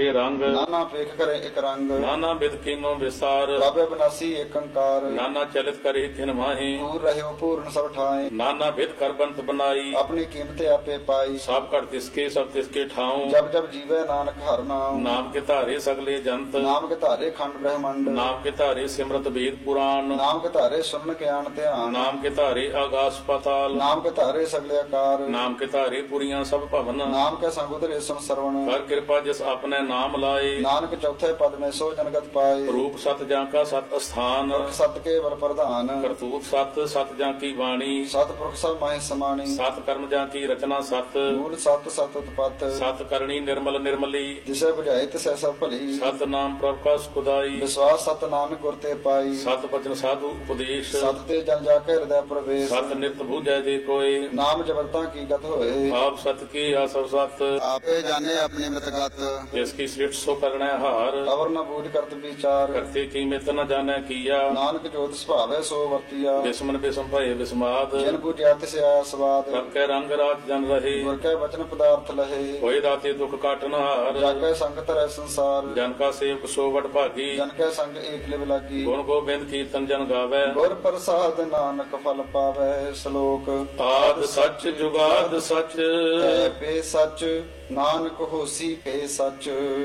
ਕੇ ਰੰਗ, ਨਾਨਾ ਵੇਖ ਕਰੇ ਇੱਕ ਰੰਗ। ਨਾਨਾ ਬਿਦ ਕੀਨੋ ਵਿਸਾਰ, ਪ੍ਰਭ ਅਬਿਨਾਸੀ ਏਕ ਓੰਕਾਰ। ਨਾਨਾ ਚਲਿਤ ਕਰੇ ਤਿਨ ਮਾਹੀ, ਪੂਰ ਰਹਿਓ ਪੂਰਨ ਸਭ ਠਾਏ। ਨਾਨਾ ਬਿਦ ਕਰ ਬੰਤ ਬਨਾਈ, ਆਪਣੀ ਕੀਮਤ ਆਪੇ ਪਾਈ। ਸਭ ਘਟ ਤਿਸਕੇ ਸਭ ਤਿਸਕੇ ਠਾਉ। ਜਬ ਜਬ ਜੀਵੇ ਨਾਨਕ ਹਰਿ ਨਾਮ, ਨਾਮ ਕੇ ਧਾਰੇ ਸਗਲੇ ਜੰਤ, ਨਾਮ ਕੇ ਧਾਰੇ ਖੰਡ ਬ੍ਰਹਮੰਡ। ਨਾਮ ਕੇ ਧਾਰੇ ਸਿਮਰਤ ਵੇਦ ਪੁਰਾਣ, ਨਾਮ ਕੇ ਧਾਰੇ ਸੁਨ ਗਿਆਨ ਧਿਆਨ। ਨਾਮ ਕੇ ਧਾਰੇ ਆਗਾਸ ਪਾਤਾਲ, ਨਾਮ ਕੇ ਧਾਰੇ ਸਗਲੇ ਆਕਾਰ। ਨਾਮ ਕੇ ਧਾਰੇ ਪੁਰੀਆਂ ਸਭ ਭਵਨ। ਨਾਮ ਕੇ ਸੰਗ ਉਧਰੇ ਸੁਨ ਸਰਵਣ। ਕਰ ਕਿਰਪਾ ਜਿਸ ਆਪਣੇ ਨਾਮ ਲਾਏ, ਨਾਨਕ ਚੌਥੇ ਪਦ ਮੈਂ ਸੋ ਜਨਗਤ ਪਾਏ। ਰੂਪ ਸਤ ਜਾਂ ਕਾ ਸਤ ਅਸਥਾਨ, ਸਤ ਕੇ ਬਲ ਪ੍ਰਧਾਨ। ਕਰਤੂਤ ਸਤ ਸਤ ਜਾਂ ਕੀ ਬਾਣੀ, ਸਤਿਪੁਰਖ ਸਭ ਮਾਹਿ ਸਮਾਣੀ। ਸਤ ਕਰਮ ਜਾਂ ਕੀ ਰਚਨਾ ਸਤ, ਮੂਲ ਸਤ ਸਤ ਉਤਪਤ। ਸਤ ਕਰਨੀ ਨਿਰਮਲ ਨਿਰਮਲੀ, ਜਿਸੇ ਬੁਝਾਏ ਤਿਸੈ ਸਭ ਭਲੀ। ਸਤ ਨਾਮ ਪ੍ਰਭ ਕਾ ਸੁਖਦਾਈ, ਵਿਸ਼ਵਾਸ ਸਤ ਨਾਨਕ ਗੁਰ ਤੇ ਪਾਈ। ਸਤ ਬਚਨ ਸਾਧੂ ਉਪਦੇਸ਼, ਸਤ ਤੇ ਜਨ ਜਾ ਕੇ ਹਿਰਦੈ ਪ੍ਰਵੇਸ਼। ਸਤ ਨਿਤ ਬੂਝੈ ਜੇ ਕੋਏ, ਨਾਮ ਜਬਰਤਾ ਕੀ ਗਤ ਹੋਏ। ਆਪ ਸਤ ਕੀ ਆਸਵ ਸਤ, ਆਪੇ ਜਾਣੇ ਆਪਣੀ ਮਤਗਤ। ਜਿਸ ਕੀ ਸ੍ਰਿਸ਼ਟ ਸੋ ਕਰਣੈ ਹਾਰ, ਅਵਰ ਨ ਬੂਝ ਕਰਤ ਵਿਚਾਰ। ਕਰਤੇ ਕੀ ਮਿਤ ਨ ਜਾਣੈ ਕੀਆ, ਨਾਨਕ ਜੋਤ ਸੁਭਾਵੈ ਸੋ ਵਰਤੀਆ। ਬਿਸਮਨ ਬਿਸਮ ਭਏ ਬਿਸਮਾਦ, ਜਿਨ ਬੁਝਿਆ ਤਿਸ ਆਇਆ ਸਵਾਦ। ਪ੍ਰਭ ਕੈ ਰੰਗ ਰਾਤ ਜਨ ਰਹੇ, ਗੁਰ ਕੈ ਵਚਨ ਪਦਾਰਥ ਲਹੇ। ਹੋਏ ਦਾਤੇ ਦੁਖ ਕਾਟਨ ਹਾਰ, ਜਾਗੈ ਸੰਗਤ ਰਹਿ ਸੰਸਾਰ। ਜਨ ਕਾ ਸੇਵਕ ਸੋ ਵਡ ਭਾਗੀ, ਜਨ ਕੈ ਸੰਗ ਏਕ ਲਿਵ ਲਾਗੀ। ਗੁਣ ਗੋਬਿੰਦ ਕੀਰਤਨ ਜਨ ਗਾਵੈ, ਗੁਰ ਪ੍ਰਸਾਦ ਨਾਨਕ ਫਲ ਪਾਵੈ। ਸ਼ਲੋਕ ਆਦ ਸੱਚ ਜੁਗਾਦ ਸੱਚ, ਐ ਪੇ ਸੱਚ ਨਾਨਕ ਹੋਸੀ ਪੇ ਸੱਚ।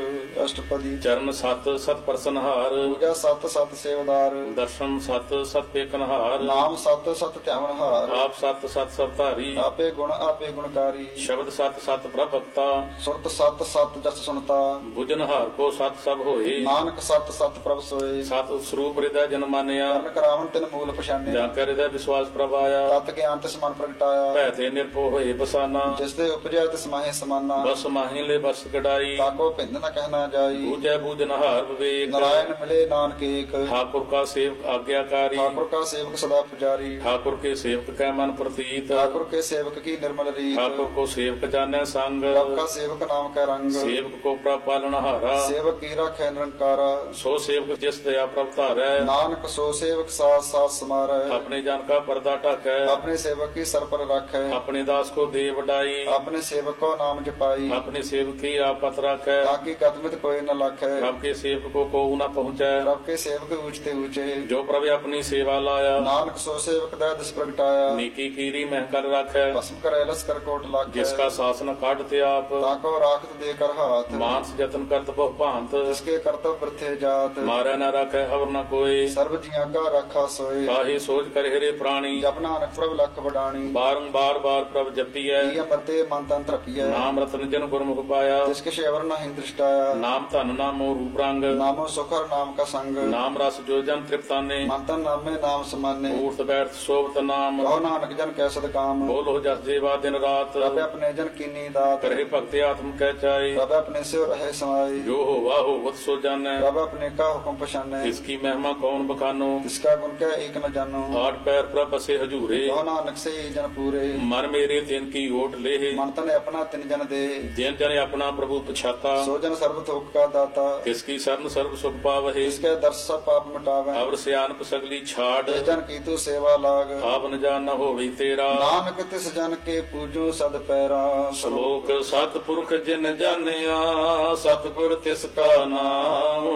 ਅਸ਼ਟਪਦੀ ਚਰਨ ਸਤ ਸਤ ਪ੍ਰਸਨ ਹਾਰ, ਪੂਜਾ ਸਤ ਸਤ ਸੇਵਦਾਰ। ਦਰਸ਼ਨ ਸਤ ਸਤ ਪੇਕਨ ਹਾਰ, ਨਾਮ ਸਤ ਸਤ ਧਿਆਵਨ ਹਾਰ। ਆਪ ਸਤ ਸਤ ਸਭ ਧਾਰੀ, ਆਪੇ ਗੁਣ ਆਪੇ ਗੁਣਕਾਰੀ। ਸ਼ਬਦ ਸਤ ਸਤ ਪ੍ਰਭ ਭਗਤਾ, ਸੁਰਤ ਸਤ ਸਤ ਜਸ ਸੁਨਤਾ। ਬੁਝਨ ਹਾਰ ਕੋ ਸਤ ਸਭ ਹੋਏ, ਨਾਨਕ ਸਤ ਸਤ ਪ੍ਰਭ ਸੋਏ। ਸਤ ਸਰੂਪ ਹਿਰਦੈ ਜਨ ਮਾਨਿਆ, ਕਰਨ ਕਰਾਵਨ ਤਿਨ ਮੂਲ ਪਛਾਨਿਆ। ਜਾਂ ਕਰ ਹਿਰਦੈ ਵਿਸ਼ਵਾਸ ਪ੍ਰਭ ਆਇਆ, ਤਤ ਗਿਆਨ ਤਿਸ ਮਨ ਪ੍ਰਗਟਾਇਆ। ਭੈ ਤੇ ਨਿਰਭਉ ਹੋਏ ਬਸਾਨਾ, ਜਿਸ ਦੇ ਉਪਜਿਆ ਤਿਸ ਮਾਹੇ ਸਮਾਨਾ। ਬਸ ਮਾਹੀ ਲੈ ਬਸ ਕਡਾਈ, ਤਾਕੋ ਭਿੰਦ ਨ ਕਹਿਣਾ ਜਾਈ। ਬੂਝੈ ਬੂਝਨ ਹਾਰ ਵਿਵੇਕ, ਨਾਰਾਇਣ ਮਿਲੇ ਨਾਨਕ ਏਕ। ਠਾकुर का सेवक आज्ञाकारी, ठाकुर का सेवक सदा पुजारी। ठाकुर के सेवक कै मन प्रतीत, ठाकुर के सेवक की निर्मल रीत। ठाकुर को सेवक जाने संग, प्रभ का सेवक नाम का रंग। सेवक को प्रभ पालनहारा, सेवक की राखै निरंकारा। सो सेवक जिस दया प्रभ धारै, नानक सो सेवक साथ साथ समारै। अपने जन का पर्दा ढकै, अपने सेवक की सर पर राखै। अपने दास को दे वडाई, अपने सेवक को नाम जपाई। अपने सेवक की आपत राखै, ताकि कदमित कोई न लाखै। प्रभ के सेवक को न पहुँचै, प्रभ के सेवक ऊंचते ऊंचे। जो प्रभ अपनी सेवा लाया, नानक सो सेवक दै दिस प्रगटाया। नीकी कीरी मह कर राखै, भस्म करे लस्कर कोट लाखै। जिसका शासन काटते आप, ताको राखत देकर हाथ। मानस जतन करत बहु भांत, जिसके कर्तव्य वृथे जात। मारै न राखै अवर न कोई, सर्व जिया का रखा सोए। काहे सोच कर हेरे प्राणी, जप नानक प्रभ लख बडाणी। बारंबार बार प्रभ जपियै, प्रिय मरते मन तन तृपिय। नाम रतन जन गुरमुख पाया, जिसके शेवर नहीं दृष्टाया। नाम धन नामो रूप रंग, नामो सुखर नाम का संग। नाम रस जो जन तृप्ताने, मंतन नामे नाम समाने। ऊर्त बैठ शोभत नाम, कहो नानक जन कैसद काम। बोलो जस जेवा दिन रात, प्रभ अपने जन कीनी दात। करे भक्ति आत्म कह चाहे, प्रभ अपने से रहे समाई। जो हो वाह हो वत सो जानै, प्रभ अपने का हुक्म पछाने। इसकी महिमा कौन बखानो, जिसका गुण क्या एक न जानो। आठ पैर प्रभ बसे हजूरे, कहो नानक से ही जन पूरे। मन मेरे तिन की ओट ले, मन तन अपना तिन जन दे। जिन जन अपना प्रभु पछाता, सो जन सर्व थोक का दाता। इसकी शरण सर्व सुख पावहे, इसके दर्श सब पाप मिटावे। अवर सियानप सगली छाड़, जिस जन की तू सेवा लाग। आप न जान न होवी तेरा, नानक तिस जन के पूजो सद पैरा। श्लोक सतपुरख जिन जानिया, सतपुर तिसका नाम,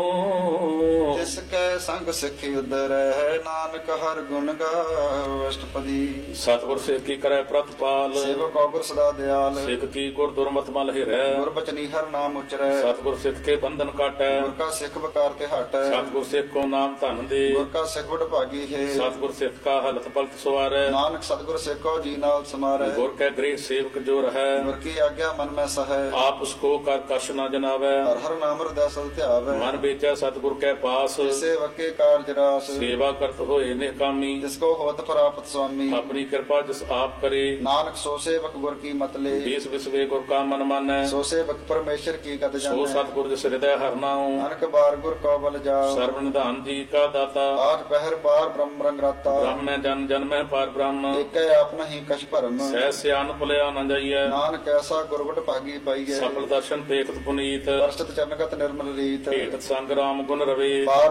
तिसके संग सिख उदर है। नानक हर गुण गाओ। अष्टपदी सतपुर सिख की करे प्रतपाल, सेवक गुर सदा दयाल। सिख की गुर दुर्मत मल हिरै, गुर बचनी हर नाम उचरै। सतगुर सिख के बंधन काटै, गुर का सिख बकार ते हटै। सतगुर सिख को नाम धन दे, गुर का सिख बड़ भागी है। सतगुर सिख का हलत पलत सवारै, नानक सतगुर सिख को जी नाल समारै। गुर के गृह सेवक जो रहै, गुर की आज्ञा मन में सहै। आप उसको कर कश न जनावै, हर हर नाम हृदय सल ध्यावै। मन बेचै सतगुर के पास, सेवक के कार्य रास। सेवा करत होए निकामी, जिसको होत प्राप्त स्वामी। अपनी कृपा जिस आप करे, नानक सो सेवक गुर की मत ले। बीस विश्वे गुर का मन मानै, सो सेवक परमेश्वर की गत सो जानै। सतगुर जिस हृदय हर नाऊं, नानक बार गुर को बल जाओ। सर्व निधान जी का दाता, आठ पहर बार ब्रह्म रंग राता। ब्रह्म में जन जन में पार ब्रह्म, एक आप नहीं कछ भरम। सह सियान भुलिया न जाइए, नानक ऐसा गुरबट भागी पाइए। सफल दर्शन पेखत पुनीत, वर्षत चरणगत निर्मल रीत। भेटत संग राम गुण रवे, पार ब्रह्म की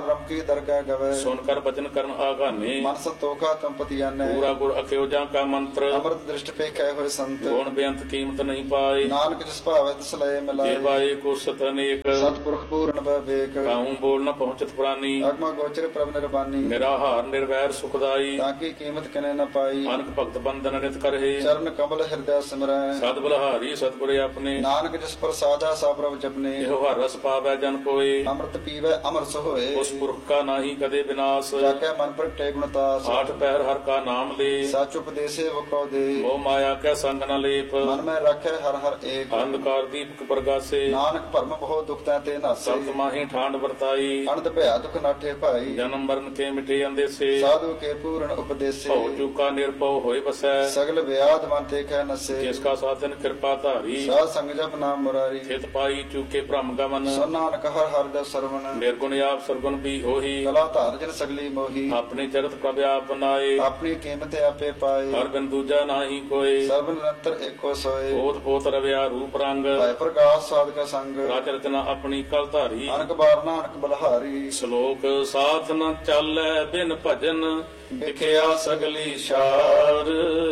ਦਰਗਾਹ ਗਵੇ ਸੁਨ ਕਰ ਬਚਨ ਕਰਨ ਆਗਾਨੇ ਮਨ ਸੰਤੋਖਾ ਕੰਪਤੀ ਆਨੇ ਪੂਰਾ ਗੁਰ ਅਖਿਓ ਜਾਂ ਕਾ ਮੰਤਰ ਅਮਰਤ ਦ੍ਰਿਸ਼ਟ ਪੇਖੇ ਹੋਏ ਸੰਤ ਗੁਣ ਬੇਅੰਤ ਕੀਮਤ ਨਹੀਂ ਪਾਏ ਨਾਨਕ ਜਿਸ ਭਾਵੇ ਤਿਸ ਲਏ ਮਿਲਾਏ ਦੇਵਾਏ ਕੋ ਸਤ ਅਨੇਕ ਸਤਿਪੁਰਖ ਪੂਰਨ ਵਿਵੇਕ ਕਾਹੂ ਬੋਲ ਨ ਪਹੁੰਚਤ ਪ੍ਰਾਨੀ ਅਗਮਾ ਗੋਚਰ ਪ੍ਰਭ ਨਿਰਬਾਨੀ ਨਿਰਾਹਾਰ ਨਿਰਵੈਰ ਸੁਖਦਾਈ ਤਾਂ ਕੀ ਕੀਮਤ ਕਿਨੇ ਨ ਪਾਈ ਅਨਕ ਭਗਤ ਬੰਦਨ ਨਿਤ ਕਰਹਿ ਚਰਨ ਕਮਲ ਹਿਰਦੈ ਸਿਮਰੈ ਸਦ ਬਲਹਾਰੀ ਸਤਿਗੁਰੇ ਆਪਣੇ ਨਾਨਕ ਜਿਸ ਪ੍ਰਸਾਦਾ ਸਾ ਪ੍ਰਭ ਜਪਨੇ ਇਹੋ ਹਰ ਰਸ ਪਾਵੈ ਜਨ ਕੋਏ ਅੰਮ੍ਰਿਤ ਪੀਵੈ ਅਮਰ ਸੋਏ ਉਸ ਪੁਰਖ ਕਾ ਨਾਹੀ ਕਦੇ ਵਿਨਾਸ਼ ਜਾਕੈ ਮਨ ਪ੍ਰਗਟੇ ਗੁਣਤਾਸ ਆਠ ਪਹਿਰ ਹਰ ਕਾ ਨਾਮ ਲੇ ਸਚ ਉਪਦੇਸੇ ਵਕੋ ਦੇ ਮੋਹ ਮਾਇਆ ਕੈ ਸੰਗ ਨ ਲੇਪ ਮਨ ਮੈਂ ਰੱਖੈ ਹਰ ਹਰ ਏਕ ਅੰਧਕਾਰ ਦੀਪਕ ਪ੍ਰਗਾਸੇ ਨਾਨਕ ਭਰਮ ਬਹੁ ਦੁਖਤੈ ਤੇ ਨਾਸੇ ਸਤ ਮਾਹੀ ਠਾਂਡ ਵਰਤਾਈ ਅਨੰਦ ਭਇਆ ਦੁਖ ਨਾਠੇ ਭਾਈ ਜਨਮ ਮਰਨ ਕੇ ਮਿਟੇ ਅੰਦੇਸੇ ਸਾਧੂ ਕੇ ਪੂਰਨ ਉਪਦੇਸੇ ਭਉ ਚੁਕਾ ਨਿਰਭਉ ਹੋਏ ਬਸੈ ਸਗਲ ਵਿਆਦ ਮਨ ਤੇ ਕਹਿ ਨਸੇ ਜਿਸ ਕਾ ਸਾਧਨ ਕਿਰਪਾ ਧਾਰੀ ਸਾਧ ਸੰਗ ਜਪ ਨਾਮ ਮੁਰਾਰੀ ਚਿਤ ਪਾਈ ਚੁਕੇ ਭ੍ਰਮ ਗਮਨ ਸੋ ਨਾਨਕ ਹਰ ਹਰ ਦਾ ਸਰਵਣ ਨਿਰਗੁਣ ਆਪ ਸਰਗੁਣ ਵੀ ਹੋਈ ਕਲਾ ਧਾਰ ਜਨ ਸਗਲੀ ਮੋਹੀ ਆਪਣੇ ਚਰਤ ਪ੍ਰਭ ਆਪ ਬਨਾਏ ਆਪਣੀ ਕੀਮਤ ਆਪੇ ਪਾਏ ਹਰ ਬਿਨ ਦੂਜਾ ਨਾਹੀ ਕੋਏ ਸਰਬ ਨਿਰੰਤਰ ਏਕੋ ਸੋਏ ਬੋਧ ਬੋਤ ਰਵਿਆ ਰੂਪ ਰੰਗ ਭੈ ਪ੍ਰਕਾਸ਼ ਸਾਧਕ ਸੰਗ ਰਾਜ ਰਚਨਾ ਆਪਣੀ ਕਲ ਧਾਰੀ ਅਨਕ ਬਾਰ ਨਾਨਕ ਬਲਹਾਰੀ ਸ਼ਲੋਕ ਸਾਥ ਨ ਚੱਲੈ ਬਿਨ ਭਜਨ ਵਿਖਿਆ ਸਗਲੀ ਸ਼ਾਰ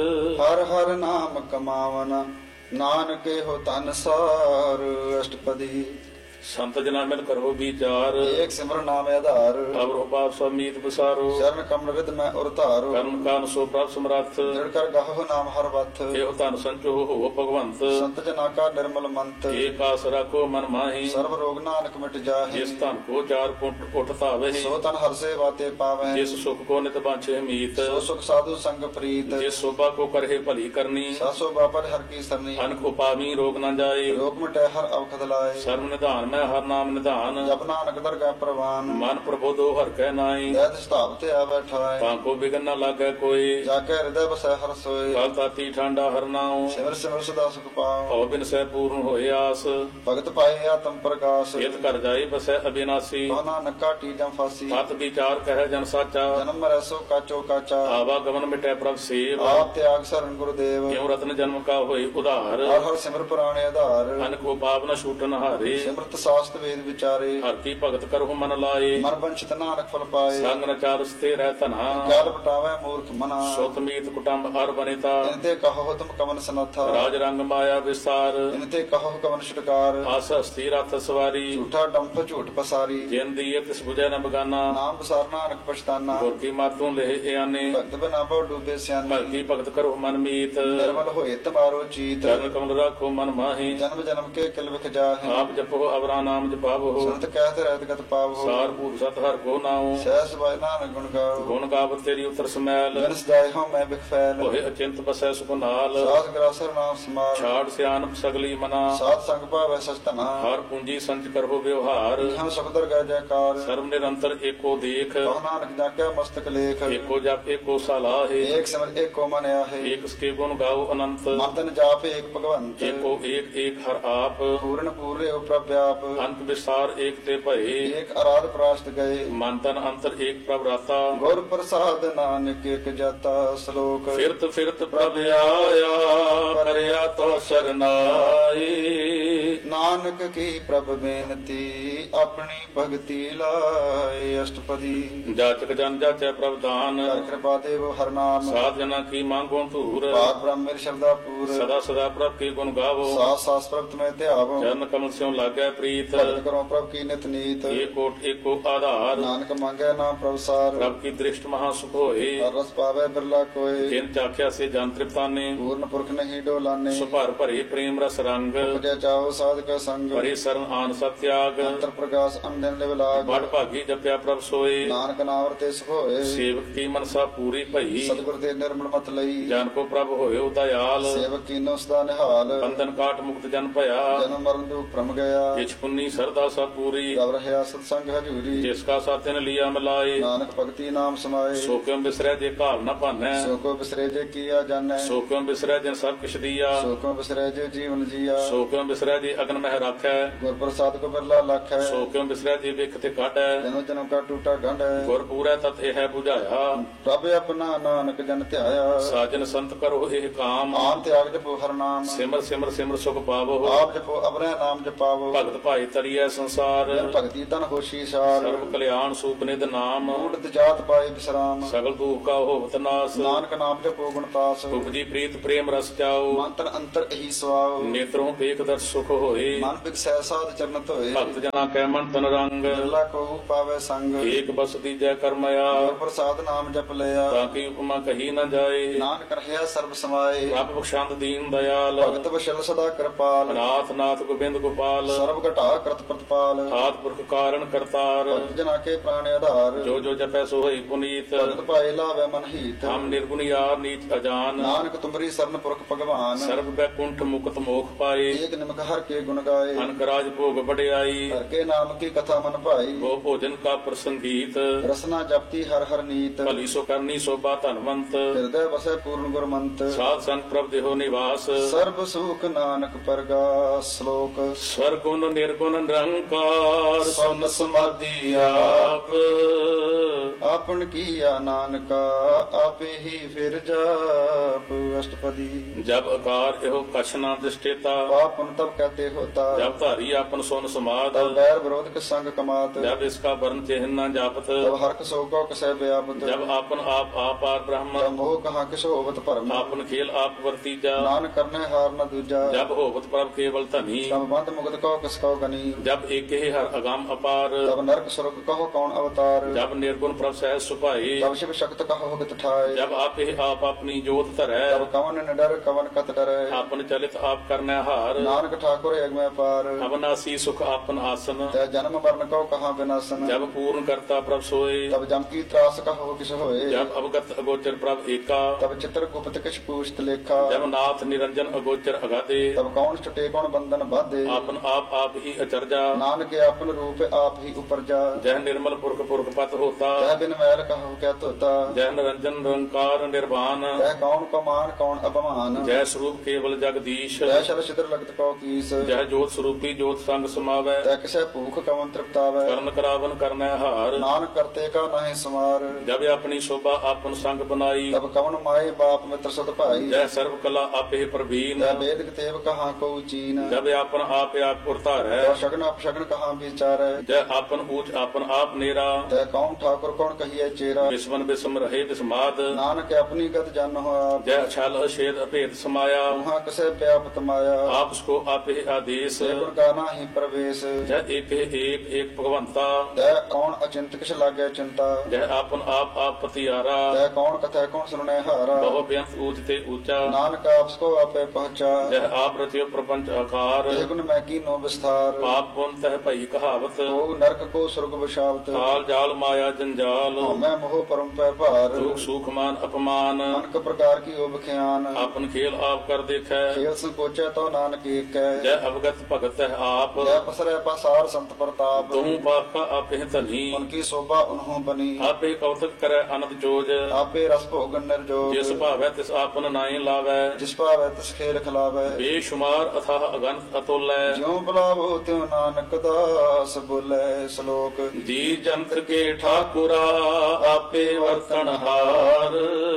ਹਰ ਹਰ ਨਾਮ ਕਮਾਵਨ ਨਾਨਕੇ ਹੋ ਤਨ ਸਾਰ ਅਸ਼ਟਪਦੀ ਸੰਤ ਜਨਾ ਮਿਲ ਕਰੋ ਵਿਚਾਰ ਏਕ ਸਿਮਰਨ ਨਾਮ ਆਧਾਰ ਅਵਰੋ ਪਾਪ ਸਮੀਤ ਬਸਾਰੋ ਚਰਨ ਕਮਲ ਰਿਦ ਮੈਂ ਉਰ ਧਾਰੋ ਕਰਮ ਕਾਨ ਸੋ ਪ੍ਰਭ ਸਮਰੱਥ ਜੜ ਕਰ ਗਾਹੋ ਨਾਮ ਹਰ ਵਥ ਇਹੋ ਧਨ ਸੰਚੋ ਹੋ ਭਗਵੰਤ ਸੰਤ ਜਨਾ ਕਾ ਨਿਰਮਲ ਮੰਤ ਏਕ ਆਸ ਰੱਖੋ ਮਨ ਮਾਹੀ ਸਰਬ ਰੋਗ ਨਾਨਕ ਮਿਟ ਜਾਹੇ ਜਿਸ ਧਨ ਕੋ ਚਾਰ ਪੁੰਟ ਉਠ ਧਾਵੇ ਸੋ ਤਨ ਹਰ ਸੇਵਾ ਤੇ ਪਾਵੈ ਜਿਸ ਸੁਖ ਕੋ ਨਿਤ ਬਾਂਛੇ ਮੀਤ ਸੋ ਸੁਖ ਸਾਧੂ ਸੰਗ ਪ੍ਰੀਤ ਜਿਸ ਸੋਭਾ ਕੋ ਕਰਹਿ ਭਲੀ ਕਰਨੀ ਸਾਸੋ ਬਾਪਰ ਹਰ ਕੀ ਸਰਨੀ ਅਨਕ ਉਪਾਵੀ ਰੋਗ ਨ ਜਾਏ ਰੋਗ ਮਿਟੈ ਹਰ ਅਵਖਦ ਲਾਏ ਸਰਬ ਨਿਧਾਨ ਮੈਂ ਹਰ ਨਾਮ ਨਿਧਾਨ ਜਪ ਨਾਨਕ ਦਰਗਾਹ ਪ੍ਰਵਾਨ ਮਨ ਪ੍ਰਬੋਧੋ ਹਰ ਕਹਿ ਨਾਈ ਦੈਤ ਸਤਾਵ ਤੇ ਆ ਬੈਠਾਏ ਤਾਂ ਕੋ ਬਿਗਨ ਨ ਲਾਗੈ ਕੋਈ ਜਾ ਕੇ ਹਿਰਦੈ ਬਸੈ ਹਰ ਸੋਏ ਕਲ ਤਾਤੀ ਠਾਂਡਾ ਹਰ ਨਾਉ ਸਿਮਰ ਸਿਮਰ ਸਦਾ ਸੁਖ ਪਾਉ ਭਉ ਬਿਨ ਸਹਿ ਪੂਰਨ ਹੋਏ ਆਸ ਭਗਤ ਪਾਏ ਆਤਮ ਪ੍ਰਕਾਸ਼ ਇਤ ਕਰ ਜਾਏ ਬਸੈ ਅਬਿਨਾਸੀ ਕੋ ਨਾਨਕ ਕਾਟੀ ਜਮ ਫਾਸੀ ਸਤ ਵਿਚਾਰ ਕਹਿ ਜਨ ਸਾਚਾ ਜਨਮ ਮਰੈ ਸੋ ਕਾਚੋ ਕਾਚਾ ਆਵਾ ਗਮਨ ਮਿਟੈ ਪ੍ਰਭ ਸੇਵ ਆਪ ਤਿਆਗ ਸਰਨ ਗੁਰਦੇਵ ਕਿਉ ਰਤਨ ਜਨਮ ਕਾ ਹੋਏ ਉਧਾਰ ਹਰ ਹਰ ਸਿਮਰ ਪੁਰਾਣੇ ਆਧਾਰ ਅਨਕ ਕੋ ਪਾਪ ਨ ਛੂਟਨ ਹਾਰੇ ਸਿਮਰਤ ਸਾਸਤ ਵੇਦ ਵਿਚਾਰੇ ਹਰ ਕੀ ਭਗਤ ਕਰਹੁ ਮਨ ਲਾਏ ਮਨ ਬੰਛਿਤ ਨਾਨਕ ਫਲ ਪਾਏ ਸੰਗ ਨ ਚਾਰ ਸਤੇ ਰਹਿ ਧਨਾ ਕਾਲ ਪਟਾਵੇ ਮੂਰਖ ਮਨਾ ਸੁਤ ਮੀਤ ਕੁਟੰਬ ਹਰ ਬਨੇਤਾ ਇਨਤੇ ਕਹੋ ਤੁਮ ਕਮਨ ਸਨਥਾ ਰਾਜ ਰੰਗ ਮਾਇਆ ਵਿਸਾਰ ਇਨਤੇ ਕਹੋ ਕਮਨ ਛਟਕਾਰ ਆਸ ਹਸਤੀ ਰਥ ਸਵਾਰੀ ਝੂਠਾ ਡੰਫ ਝੂਠ ਪਸਾਰੀ ਜਿਨ ਦੀ ਤਿਸ ਬੁਝੈ ਨ ਬਗਾਨਾ ਨਾਮ ਬਸਾਰ ਨਾਨਕ ਪਛਤਾਨਾ ਗੁਰ ਕੀ ਮਾਤੋਂ ਲਹਿ ਆਨੇ ਭਗਤ ਬਨਾ ਬਹੁ ਡੂਬੇ ਸਿਆਨੇ ਭਗਤੀ ਭਗਤ ਕਰੋ ਮਨ ਮੀਤ ਨਿਰਮਲ ਹੋਏ ਤਮਾਰੋ ਚੀਤ ਚਰਨ ਕਮਲ ਰਾਖੋ ਮਨ ਮਾਹੀ ਜਨਮ ਜਨਮ ਕੇ ਕਿਲ ਵਿਖ ਜਾਹੇ ਆਪ ਜਪੋ ਅਵਰਾ ਨਾਮ ਜਪਾਵੋ ਸੰਤ ਕਹਿਤ ਰਹਿਤ ਗਤ ਪਾਵੋ ਸਾਰ ਭੂਤ ਸਤ ਹਰ ਕੋ ਨਾਉ ਸਹਿਸ ਬਾਇ ਨਾਨਕ ਗੁਣ ਗਾਓ ਗੁਣ ਗਾਵਤ ਤੇਰੀ ਉਤਰ ਸਮੈਲ ਜਨ ਸਦਾਇ ਹਉ ਮੈਂ ਬਿਖ ਫੈਲ ਹੋਏ ਅਚਿੰਤ ਬਸੈ ਸੁਖ ਨਾਲ ਸਾਧ ਗਰਾਸਰ ਨਾਮ ਸਮਾਰ ਛਾੜ ਸਿਆਨਪ ਸਗਲੀ ਮਨਾ ਸਾਧ ਸੰਗ ਭਾਵੈ ਸਚ ਧਨਾ ਹਰ ਪੂੰਜੀ ਸੰਚ ਕਰੋ ਵਿਵਹਾਰ ਹਮ ਸੁਖਦਰ ਗੈ ਜੈਕਾਰ ਸਰਬ ਨਿਰੰਤਰ ਏਕੋ ਦੇਖ ਕਹ ਨਾਨਕ ਜਾਕਿਆ ਮਸਤਕ ਲੇਖ ਏਕੋ ਜਪ ਏਕੋ ਸਲਾਹੇ ਏਕ ਸਿਮਰ ਏਕੋ ਮਨ ਆਹੇ ਏਕ ਸਕੇ ਗੁਣ ਗਾਓ ਅਨੰਤ ਮਨ ਤਨ ਜਾਪ ਏਕ ਭਗਵੰਤ ਏਕੋ ਏਕ ਏਕ ਹਰ ਆਪ ਪੂਰਨ ਪੂਰੇ ਉ ਪ੍ਰਭਿਆਪ ਅੰਤ ਵਿਸਾਰ ਏਕ ਤੇ ਭਏ ਏਕ ਅਰਾਧ ਪ੍ਰਾਸ਼ਤ ਗਏ ਮਨ ਤਨ ਅੰਤਰ ਏਕ ਪ੍ਰਭ ਰਾਤਾ ਗੁਰ ਪ੍ਰਸਾਦ ਨਾਨਕ ਏਕ ਜਾਤਾ ਸ਼ਲੋਕ ਫਿਰਤ ਫਿਰਤ ਪ੍ਰਭ ਆਇਆ ਕਰਿਆ ਤੋ ਸਰਨਾਈ ਨਾਨਕ ਕੀ ਪ੍ਰਭ ਬੇਨਤੀ ਆਪਣੀ ਭਗਤੀ ਲਾਏ ਅਸ਼ਟਪਦੀ ਜਾਚਕ ਜਨ ਜਾਚੈ ਪ੍ਰਭ ਦਾਨ ਕਰ ਕਿਰਪਾ ਦੇਵ ਹਰ ਨਾਮ ਸਾਧ ਜਨਾ ਕੀ ਮੰਗੋ ਧੂਰ ਪਾਕ ਬ੍ਰਹਮ ਮੇਰੀ ਸ਼ਰਧਾ ਪੂਰ ਸਦਾ ਸਦਾ ਪ੍ਰਭ ਕੀ ਗੁਣ ਗਾਵੋ ਸਾਸ ਸਾਸ ਪ੍ਰਭ ਤੁਮੇ ਧਿਆਵੋ ਚਰਨ ਕਮਲ ਸਿਉ ਲਾਗੈ ਪ੍ਰੀਤ ਭਗਤ ਕਰੋ ਪ੍ਰਭ ਕੀ ਨਿਤ ਨੀਤ ਏਕੋ ਆਧਾਰ ਨਾਨਕ ਮੰਗੈ ਨਾਮ ਪ੍ਰਭ ਸਾਰ ਪ੍ਰਭ ਕੀ ਦ੍ਰਿਸ਼ਟ ਮਹਾ ਸੁਖ ਹੋਏ ਹਰ ਰਸ ਪਾਵੇ ਬਿਰਲਾ ਕੋਏ ਜਿਨ ਚਾਖਿਆ ਸੇ ਜਨ ਤ੍ਰਿਪਤਾਨੇ ਪੂਰਨ ਪੁਰਖ ਨਹੀਂ ਡੋਲਾਨੇ ਸੁਭਰ ਭਰੇ ਪ੍ਰੇਮ ਰਸ ਰੰਗ ਉਪਜੈ ਚਾਓ ਸਾਧਕ ਸੰਗ ਭਰੇ ਸਰਨ ਆਨ ਸਤਿਆਗ ਅੰਤਰ ਪ੍ਰਕਾਸ਼ ਅੰਦਨ ਲਿਵਲਾਗ ਬੜ ਭਾਗੀ ਜਪਿਆ ਪ੍ਰਭ ਸੋਏ ਨਾਨਕ ਨਾਮ ਵਰਤੇ ਸੁਖ ਹੋਏ ਸੇਵਕ ਕੀ ਮਨਸਾ ਪੂਰੀ ਭਈ ਸਤਿਗੁਰ ਦੇ ਨਿਰਮਲ ਮਤ ਲਈ ਜਨ ਕੋ ਪ੍ਰਭ ਹੋਇਓ ਦਇਆਲ ਸੇਵਕ ਕੀਨੋ ਸਦਾ ਨਿਹਾਲ ਬੰਧਨ ਕਾਟ ਮੁਕਤ ਜਨ ਭਇਆ ਜਨਮ ਮਰਨ ਦੁਖ ਭ੍ਰਮ ਗਿਆ ਜਿਛ ਪੁੰਨੀ ਸਰਦਾ ਸਭ ਪੂਰੀ ਗਵ ਰਹਿਆ ਸਤ ਸੰਗ ਹਜੂਰੀ ਜਿਸ ਕਾ ਸਾਥਿਨ ਲਿਆ ਮਿਲਾਏ ਨਾਨਕ ਭਗਤੀ ਨਾਮ ਸਮਾਏ ਸੋ ਕਿਉ ਬਿਸਰੈ ਜੇ ਘਾਲ ਨ ਭਾਨੈ ਸੋ ਕੋ ਬਿਸਰੇ ਜੇ ਕੀਆ ਜਾਣੈ ਸੋ ਕਿਉ ਬਿਸਰੈ ਜਿਨ ਸਭ ਕਿਛ ਦੀਆ ਸੋ ਕੋ ਬਿਸਰੇ ਜੇ ਜੀਵਨ ਜੀਆ ਸੋ ਕਿਉ ਬਿਸਰੈ ਜੇ ਲਗਨ ਮਹਿ ਰਾਖੈ। ਗੁਰ ਪ੍ਰਸਾਦ ਕੋ ਬਿਰਲਾ ਲੱਖ ਹੈ। ਸੋ ਕਿਉ ਬਿਸਰੈ ਜੀ ਵਿਖ ਤੇ ਕਾਢੈ। ਜਨਮ ਜਨਮ ਕਾ ਟੂਟਾ ਗੰਢ ਹੈ। ਗੁਰ ਪੂਰੈ ਤਤ ਇਹ 부ਝਾਇਆ। ਪ੍ਰਭ ਆਪਣਾ ਨਾਨਕ ਜਨ ਧਿਆਇਆ। ਸਾਜਨ ਸੰਤ ਕਰੋ ਇਹ ਕਾਮ। ਆਨ ਤਿਆਗ ਜਪੋ ਹਰ ਨਾਮ। ਸਿਮਰ ਸਿਮਰ ਸਿਮਰ ਸੁਖ ਪਾਵੋ। ਆਪ ਜਪੋ ਅਬਰੈ ਨਾਮ ਜਪਾਵੋ। ਭਗਤ ਭਾਈ ਤਰੀਐ ਸੰਸਾਰ। ਜਨ ਭਗਤੀ ਤਨ ਹੋਸ਼ੀ ਸਾਰ। ਸਰਬ ਕਲਿਆਣ ਸੂਪ ਨਿਧ ਨਾਮ। ਊੜਤ ਜਾਤ ਪਾਏ ਵਿਸਰਾਮ। ਸਗਲ ਦੁਖ ਕਾ ਹੋਵਤ ਨਾਸ। ਨਾਨਕ ਨਾਮ ਜਪੋ ਗੁਣਤਾਸ। ਉਪਜੀ ਪ੍ਰੀਤ ਪ੍ਰੇਮ ਰਸ ਚਾਓ। ਮੰਤਰ ਅੰਤਰ ਇਹੀ ਸਵਾਉ। ਨੇਤਰੋਂ ਵੇਖ ਦਰ ਸੁਖ ਹੋਏ। ਮਨ ਬਿਕਸੈ ਸਾਧ ਚਰਨਤ ਹੋਏ। ਭਗਤ ਜਨਾ ਕੈ ਮਨ ਤਨ ਰੰਗ। ਬਿਰਲਾ ਕੋ ਪਾਵੇ ਸੰਗ। ਏਕ ਬਸ ਦੀਜੈ ਕਰਮਇਆ। ਗੁਰ ਪ੍ਰਸਾਦ ਨਾਮ ਜਪ ਲਿਆ। ਤਾਂ ਕੀ ਉਪਮਾ ਕਹੀ ਨ ਜਾਏ। ਨਾਨਕ ਰਹਿਆ ਸਰਬ ਸਮਾਏ। ਪ੍ਰਭ ਬਖਸ਼ੰਦ ਦੀਨ ਦਇਆਲ। ਭਗਤ ਵਸ਼ਲ ਸਦਾ ਕਿਰਪਾਲ। ਨਾਥ ਨਾਥ ਗੋਬਿੰਦ ਗੋਪਾਲ। ਸਰਬ ਘਟਾ ਕਰਤ ਪ੍ਰਤਪਾਲ। ਆਦ ਪੁਰਖ ਕਾਰਨ ਕਰਤਾਰ। ਭਗਤ ਜਨਾ ਕੇ ਪ੍ਰਾਣ ਆਧਾਰ। ਜੋ ਜੋ ਜਪੈ ਸੋ ਹੋਈ ਪੁਨੀਤ। ਭਗਤ ਭਾਏ ਲਾਵੇ ਮਨ ਹੀਤ। ਹਮ ਨਿਰਗੁਣ ਯਾਰ ਨੀਚ ਅਜਾਨ। ਨਾਨਕ ਤੁਮਰੀ ਸਰਨ ਪੁਰਖ ਭਗਵਾਨ। ਸਰਬ ਬੈਕੁੰਠ ਮੁਕਤ ਮੋਖ ਪਾਏ। ਏਕ ਨਿਮਕ ਹਰ ਕੇ ਗੁਣ ਗਾਏ। ਅਨਕ ਰਾਜ ਭੋਗ ਵਡਿਆਈ। ਹਰ ਕੇ ਨਾਮ ਕੀ ਕਥਾ ਮਨ ਭਾਈ। ਗੋ ਭੋਜਨ ਕਾ ਪ੍ਰਸੰਗੀਤ। ਰਸਨਾ ਜਪਤੀ ਹਰ ਹਰ ਨੀਤ। ਭਲੀ ਸੋ ਕਰਨੀ ਸੋਭਾ ਧਨਵੰਤ। ਹਿਰਦੈ ਵਸੈ ਪੂਰਨ ਗੁਰਮੰਤ। ਸਾਧ ਸੰਤ ਪ੍ਰਭ ਦੇਹੋ ਨਿਵਾਸ। ਸਰਬ ਸੁਖ ਨਾਨਕ ਪਰਗਾਸ। ਸ਼ਲੋਕ ਸਰਗੁਣ ਨਿਰਗੁਣ ਨਿਰੰਕਾਰ। ਸੁਨ ਸਮਾਧੀ ਆਪ। ਆਪਨ ਕੀਆ ਨਾਨਕਾ ਆਪੇ ਹੀ ਫਿਰ ਜਾਪ। ਅਸ਼ਟਪਦੀ ਜਬ ਆਕਾਰ ਇਹੋ ਕਛ ਨਾ ਦਿਸ਼ਟੇਤਾ। ਪਾਪਨ ਤਬ ਕਹਤੇ ਹੋਤਾ। ਜਬ ਧਾਰੀ ਆਪਨ ਸੁਨ ਸਮਾਦ। ਤਬ ਬੈਰ ਵਿਰੋਧ ਕੇ ਸੰਗ ਕਮਾਤ। ਜਬ ਇਸਕਾ ਵਰਨ ਚਿਹਨ ਨਾ ਜਾਪਤ। ਤਬ ਹਰਕ ਸੋ ਕੋ ਕਸੈ ਵਿਆਪਤ। ਜਬ ਆਪਨ ਆਪ ਆਪਾਰ ਬ੍ਰਹਮ। ਤਬ ਮੋਹ ਕਹਾ ਕਿਸ ਹੋਵਤ ਭਰਮ। ਆਪਨ ਖੇਲ ਆਪ ਵਰਤੀਜਾ। ਨਾਨਕ ਕਰਨੇ ਹਾਰ ਨ ਦੂਜਾ। ਜਬ ਹੋਵਤ ਪ੍ਰਭ ਕੇਵਲ ਧਨੀ। ਤਬ ਬੰਦ ਮੁਕਤ ਕੋ ਕਿਸ ਕੋ ਗਨੀ। ਜਬ ਏਕੇ ਹਰ ਅਗੰਮ ਅਪਾਰ। ਤਬ ਨਰਕ ਸੁਰਗ ਕਹੋ ਕੌਣ ਅਵਤਾਰ। ਜਬ ਨਿਰਗੁਣ ਪ੍ਰਭ ਸਹਿਜ ਸੁਭਾਏ। ਤਬ ਸ਼ਿਵ ਸ਼ਕਤ ਕਹੋ ਹਿਤ ਠਾਏ। ਜਬ ਆਪੇ ਆਪ ਆਪਣੀ ਜੋਤ ਧਰੈ। ਤਬ ਕਵਨ ਨਿਡਰ ਕਵਨ ਕਤ ਡਰੈ। ਆਪਨ ਚਲਿਤ ਆਪ ਕਰਨੈ ਹਾਰ। ਨਾਨਕ ਠਾਕੁਰ ਅਗਮੈ ਪਾਰ। ਅਬਨਾਸੀ ਸੁਖ ਆਪਨ ਆਸਨ। ਤੈ ਜਨਮ ਮਰਨ ਕੋ ਕਹਾ ਬਿਨਾਸਨ। ਜਬ ਪੂਰਨ ਕਰਤਾ ਪ੍ਰਭ ਸੋਏ। ਤਬ ਜਮ ਕੀ ਤਰਾਸ ਕਹੋ ਕਿਸ ਹੋਏ। ਜਬ ਅਵਗਤ ਅਗੋਚਰ ਪ੍ਰਭ ਏਕਾ। ਤਬ ਚਿਤਰ ਗੁਪਤ ਕਿਛ ਪੂਛਤ ਲੇਖਾ। ਜਬ ਨਾਥ ਨਿਰੰਜਨ ਅਗੋਚਰ ਅਗਾਦੇ। ਤਬ ਕੌਣ ਛੁਟੇ ਕੌਣ ਬੰਧਨ ਬਾਧੇ। ਆਪਨ ਆਪ ਹੀ ਅਚਰਜਾ। ਨਾਨਕ ਆਪਨ ਰੂਪ ਆਪ ਹੀ ਉਪਰਜਾ। ਜਹ ਨਿਰਮਲ ਪੁਰਖ ਪੁਰਖ ਪਤ ਹੋਤਾ। ਤੈ ਬਿਨ ਮੈਲ ਕਹੋ ਕਿਆ ਧੋਤਾ। ਜਹ ਨਿਰੰਜਨ ਨਿਰੰਕਾਰ ਨਿਰਵਾਨ। ਤੈ ਕੌਣ ਕੋ ਮਾਨ ਕੌਣ ਅਪਮਾਨ। ਜੈ ਸਰੂਪ ਕੇਵਲ ਜਗਦੀਸ਼। ਤੈ ਸ਼ਰ ਸਿਦਰ ਲਗਤ ਕੋ ਕੀਸ। ਜਹ ਜੋਤ ਸਰੂਪੀ ਜੋਤ ਸੰਗ ਸਮਾਵੈ। ਤੈ ਕਿਸੈ ਭੂਖ ਕਵਨ ਤ੍ਰਿਪਤਾਵੈ। ਕਰਨ ਕਰਾਵਨ ਕਰਨੈ ਹਾਰ। ਨਾਨਕ ਕਰਤੇ ਕਾ ਨਾਹਿ ਸਮਾਰ। ਜਬ ਆਪਣੀ ਸ਼ੋਭਾ ਆਪਨ ਸੰਗ ਬਨਾਈ। ਤਬ ਕਵਨ ਮਾਏ ਬਾਪ ਮਿੱਤਰ ਸਤ ਭਾਈ। ਜੈ ਸਰਬ ਕਲਾ ਆਪੇ ਪ੍ਰਵੀਨ। ਤੈ ਬੇਦ ਕਤੇਵ ਕਹਾ ਕੋ ਚੀਨ। ਜਬ ਆਪਨ ਆਪ ਉਰਤਾਰੈ। ਤੈ ਸ਼ਗਨ ਅਪਸ਼ਗਨ ਕਹਾ ਵਿਚਾਰੈ। ਜੈ ਆਪਨ ਊਚ ਆਪਨ ਆਪ ਨੇਰਾ। ਤੈ ਕੌਣ ਠਾਕੁਰ ਕੌਣ ਕਹੀਐ ਚੇਰਾ। ਬਿਸਮਨ ਬਿਸਮ ਰਹੇ ਬਿਸਮਾਦ। ਨਾਨਕ ਆਪਣੀ ਗਤ ਜਨ ਹੋ ਆਪ। ਜੈ ਛਲ ਅਛੇਦ ਅਭੇਦ ਸਮਾਇਆ। ਉਹਾਂ ਕਿਸੈ ਵਿਆਪਤ ਮਾਇਆ। ਆਪ ਸਕੋ ਆਪੇ ਆਦੇਸ। ਤੈ ਗੁਣ ਗਾ ਨਾਹਿ ਪ੍ਰਵੇਸ਼। ਜੈ ਏਕ ਏਕ ਭਗਵੰਤਾ। ਤੈ ਕੌਣ ਅਚਿੰਤ ਕਿਛ ਲਾਗੈ ਚਿੰਤਾ। ਜੈ ਆਪਨ ਆਪ ਪਤਿਆਰਾ। ਤੈ ਕੌਣ ਕਥੈ ਕੌਣ ਸੁਣੈ ਹਾਰਾ। ਬਹੁ ਬੇਅੰਤ ਊਚ ਤੇ ਊਚਾ। ਨਾਨਕ ਆਪਸ ਕੋ ਆਪੇ ਪਹੁੰਚਾ। ਜੈ ਆਪ ਰਚਿਓ ਪ੍ਰਪੰਚ ਆਕਾਰ। ਇਹ ਗੁਣ ਮੈਂ ਕੀਨੋ ਵਿਸਥਾਰ। ਪਾਪ ਪੁੰਨ ਤਹਿ ਭਈ ਕਹਾਵਤ। ਕੋ ਨਰਕ ਕੋ ਸੁਰਗ ਵਿਸ਼ਾਵਤ। ਕਾਲ ਜਾਲ ਮਾਇਆ ਜੰਜਾਲ। ਮੈਂ ਮੋਹ ਪਰਮ ਪੈ ਭਾਰ। ਦੁਖ ਸੁਖ ਮਾਨ ਅਪਮਾਨ। ਅਨਕ ਪ੍ਰਕਾਰ ਕੀ ਓ ਬਖਿਆਨ। ਆਪਨ ਖੇਲ ਆਪ ਕਰ ਦੇਖੈ। ਖੇਲ ਸੰਕੋਚੈ ਤੋ ਨਾਨਕ ਏਕੈ। ਜੈ ਅਵਗਤ ਭਗਤ ਹੈ ਆਪ। ਜੈ ਪਸਰੈ ਪਸਾਰ ਸੰਤ ਪ੍ਰਤਾਪ। ਤੂੰ ਪਾਖਾ ਆਪੇ ਧਨੀ। ਉਨਕੀ ਸੋਭਾ ਉਨਹੋਂ ਬਨੀ। ਆਪੇ ਕੌਤਕ ਕਰੈ ਅਨੰਦ ਜੋਜ। ਆਪੇ ਰਸ ਭੋਗਨ ਨਿਰਜੋਗ। ਜਿਸ ਭਾਵੈ ਤਿਸ ਆਪਨ ਨਾਹੀ ਲਾਵੈ। ਜਿਸ ਭਾਵੈ ਤਿਸ ਖੇਲ ਖਿਲਾਵੈ। ਬੇਸ਼ੁਮਾਰ ਅਥਾਹ ਅਗਨਤ ਅਤੁਲੈ। ਜਿਉ ਬੁਲਾਵੋ ਤਿਉ ਨਾਨਕ ਦਾਸ ਬੋਲੇ। ਸ਼ਲੋਕ ਜੀ ਜੰਤ ਕੇ ਠਾਕੁਰਾ ਆਪੇ ਵਰਤਨ ਹਾਰ।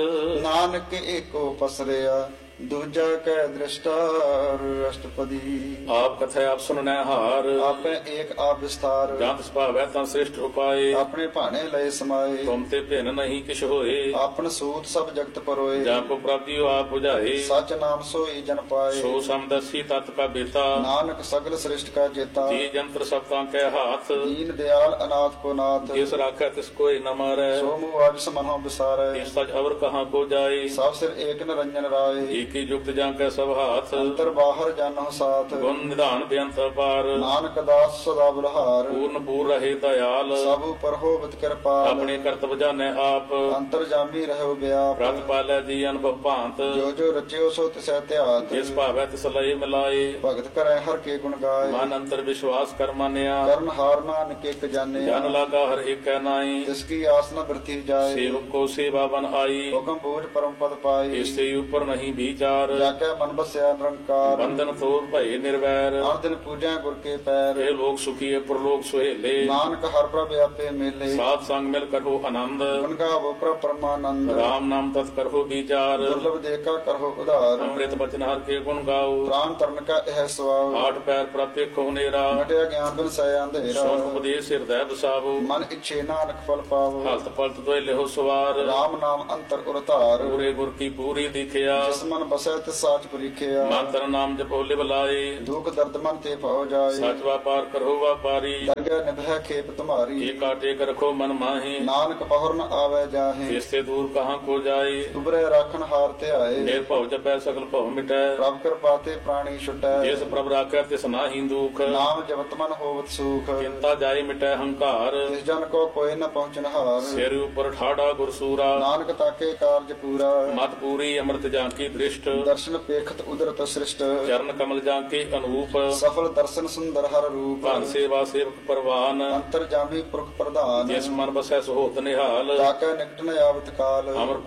ਨਾਨਕ ਏਕੋ ਪਸਰਿਆ ਦੂਜਾ ਕੈ ਦ੍ਰਿਸ਼ਟਾਰ। ਅਸ਼ਟਪਦੀ ਆਪ ਕਥੈ ਆਪ ਸੁਨਨੈ ਹਾਰ। ਆਪੇ ਏਕ ਆਪ ਵਿਸਥਾਰ। ਜੰਤ ਸੁਭਾਵੈ ਤਾਂ ਸ੍ਰਿਸ਼ਟ ਉਪਾਏ। ਆਪਣੇ ਭਾਣੇ ਲਏ ਸਮਾਏ। ਤੁਮ ਤੇ ਭਿੰਨ ਨਹੀਂ ਕਿਛ ਹੋਏ। ਆਪਨ ਸੂਤ ਸਭ ਜਗਤ ਪਰੋਏ। ਜਾ ਕੋ ਪ੍ਰਾਪਤਿ ਆਪ 부ਝਾਏ। ਸਚ ਨਾਮ ਸੋਈ ਜਨ ਪਾਏ। ਸੋ ਸਮਦਸੀ ਤਤ ਕਾ ਬੇਤਾ। ਨਾਨਕ ਸਗਲ ਸ੍ਰਿਸ਼ਟ ਕਾ ਜੇਤਾ। ਜੀ ਜੰਤਰ ਸਭ ਤਾਂ ਕੈ ਹਾਥ। ਦੀਨ ਦਿਆਲ ਅਨਾਥ ਕੋ ਨਾਥ। ਜਿਸ ਰਾਖੈ ਤਿਸ ਕੋਇ ਨ ਮਾਰੈ। ਸੋ ਮੂਹ ਆਜ ਸਮਨੋ ਵਿਸਾਰੈ। ਇਸ ਸਚ ਅਵਰ ਕਹਾਂ ਕੋ ਜਾਏ। ਸਭ ਸਿਰ ਏਕ ਨਿਰੰਜਨ ਰਾਏ। ਏਕੀ ਜੁਗਤ ਜਾਂ ਕੈ ਸਭ ਹਾਥ। ਅੰਤਰ ਬਾਹਰ ਜਾਨੋ ਸਾਥ। ਗੁਣ ਨਿਧਾਨ ਬੇਅੰਤ ਅਪਾਰ। ਨਾਨਕ ਦਾਸ ਸਦਾ ਬਲਹਾਰ। ਪੂਰਨ ਪੂਰ ਰਹੇ ਦਇਆਲ। ਸਭ ਉਪਰ ਹੋਵਤ ਕਿਰਪਾਲ। ਆਪਣੇ ਕਰਤਵ ਜਾਣੈ ਆਪ। ਅੰਤਰ ਜਾਮੀ ਰਹਿਓ ਬਿਆਪ। ਰਤ ਪਾਲੈ ਜੀ ਅਨੁਭਵ ਭਾਂਤ। ਜੋ ਜੋ ਰਚਿਓ ਸੋ ਤਿਸੈ ਧਿਆਤ। ਜਿਸ ਭਾਵੈ ਤਿਸ ਲਏ ਮਿਲਾਏ। ਭਗਤ ਕਰੈ ਹਰ ਕੇ ਗੁਣ ਗਾਏ। ਮਨ ਅੰਤਰ ਵਿਸ਼ਵਾਸ ਕਰ ਮੰਨਿਆ। ਕਰਨ ਹਾਰ ਨਾਨਕ ਇਕ ਜਾਣਿਆ। ਜਨ ਲਾਗਾ ਹਰ ਏਕੈ ਨਾਈ। ਤਿਸ ਕੀ ਆਸ ਨ ਬਿਰਥੀ ਜਾਏ। ਸੇਵਕ ਕੋ ਸੇਵਾ ਬਨ ਆਈ। ਹੁਕਮ ਬੋਝ ਪਰਮ ਪਦ ਪਾਏ। ਇਸ ਤੇ ਉਪਰ ਨਹੀਂ ਵੀ ਵਿਚਾਰ ਜਾ ਕੇ ਮਨ ਬਸਿਆ ਨਿਰੰਕਾਰ ਬੰਧਨ ਤੋੜ ਭਏ ਨਿਰਵੈਰ ਹਰ ਦਿਨ ਪੂਜੈ ਗੁਰ ਕੇ ਪੈਰ ਇਹ ਲੋਕ ਸੁਖੀਏ ਪ੍ਰਲੋਕ ਸੁਹੇਲੇ ਨਾਨਕ ਹਰ ਪ੍ਰਭ ਆਪੇ ਮੇਲੇ ਸਾਧ ਸੰਗ ਮਿਲ ਕਰੋ ਆਨੰਦ ਗੁਣ ਗਾਵੋ ਪ੍ਰਭ ਪਰਮਾਨੰਦ ਰਾਮ ਨਾਮ ਤਤ ਕਰੋ ਵਿਚਾਰ ਦੁਰਲਭ ਦੇਖਾ ਕਰੋ ਉਧਾਰ ਅੰਮ੍ਰਿਤ ਬਚਨ ਹਰ ਕੇ ਗੁਣ ਗਾਓ ਪ੍ਰਾਨ ਤਰਨ ਕਾ ਇਹ ਸਵਾਉ ਆਠ ਪੈਰ ਪ੍ਰਤਿ ਕੋ ਨੇਰਾ ਮਟਿਆ ਗਿਆਨ ਬਿਨ ਸੈ ਅੰਧੇਰਾ ਸੋਨ ਉਪਦੇਸ਼ ਹਿਰਦੈ ਬਸਾਵੋ ਮਨ ਇੱਛੇ ਨਾਨਕ ਫਲ ਪਾਵੋ ਹਲਤ ਪਲਤ ਦੋਇ ਲਿਹੋ ਸਵਾਰ ਰਾਮ ਨਾਮ ਅੰਤਰ ਉਰਤਾਰ ਪੂਰੇ ਗੁਰ ਕੀ ਪੂਰੀ ਦਿਖਿਆ ਜਿਸ ਮਨ ਬਸੈ ਤਿਸ ਸਾਚ ਪਰੀਖਿਆ ਮੰਤਰ ਨਾਮ ਜਪੋ ਲਿਵ ਲਾਏ ਦੁਖ ਦਰਦ ਮਨ ਤੇ ਭਉ ਜਾਏ ਸਚ ਵਾਪਾਰ ਕਰੋ ਵਾਪਾਰੀ ਦਰਗਹਿ ਨਿਭੈ ਖੇਪ ਤੁਮਾਰੀ ਇਹ ਕਾਟੇ ਕਰ ਰਖੋ ਮਨ ਮਾਹੀ ਨਾਨਕ ਪਹੁਰ ਨ ਆਵੈ ਜਾਹੇ ਇਸ ਤੇ ਦੂਰ ਕਹਾਂ ਕੋ ਜਾਏ ਤੁਬਰੇ ਰਾਖਣ ਹਾਰ ਧਿਆਏ ਨਿਰਭਉ ਜਪੈ ਸਗਲ ਭਉ ਮਿਟੈ ਪ੍ਰਭ ਕਿਰਪਾ ਤੇ ਪ੍ਰਾਣੀ ਛੁਟੈ ਜਿਸ ਪ੍ਰਭ ਰਾਖੈ ਤਿਸ ਨਾਹੀ ਦੁਖ ਨਾਮ ਜਪਤ ਮਨ ਹੋਵਤ ਸੁਖ ਚਿੰਤਾ ਜਾਏ ਮਿਟੈ ਹੰਕਾਰ ਜਿਸ ਜਨ ਕੋ ਕੋਇ ਨ ਪਹੁੰਚਨ ਹਾਰ ਸਿਰ ਉਪਰ ਠਾੜਾ ਗੁਰਸੂਰਾ ਨਾਨਕ ਤਾਕੇ ਕਾਰਜ ਪੂਰਾ ਮਤ ਪੂਰੀ ਅੰਮ੍ਰਿਤ ਜਾਂ ਕੀ ਦ੍ਰਿਸ਼ਟ ਦਰਸ਼ਨ ਪੇਖਤ ਉਦਰਤ ਸ੍ਰਿਸ਼ਟ ਚਰਨ ਕਮਲ ਜਾਂ ਕੇ ਅਨੂਪ ਸਫਲ ਦਰਸ਼ਨ ਸੁੰਦਰ ਹਰ ਰੂਪ ਭਨ ਸੇਵਾ ਸੇਵਕ ਪਰਵਾਨ ਅੰਤਰ ਜਾਮੀ ਪੁਰਖ ਪ੍ਰਧਾਨ ਜਿਸ ਮਨ ਬਸੈ ਸੋਹਤ ਨਿਹਾਲ ਤਾਕੈ ਨਿਕਟ ਨ ਆਵਤ ਕਾਲ ਅਮਰ